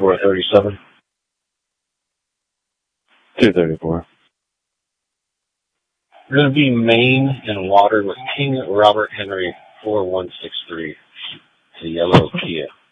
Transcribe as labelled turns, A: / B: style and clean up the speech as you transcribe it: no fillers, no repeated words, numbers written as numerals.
A: 437. 234.
B: We're going to be Maine and Water with King Robert Henry 4163. It's a yellow Kia.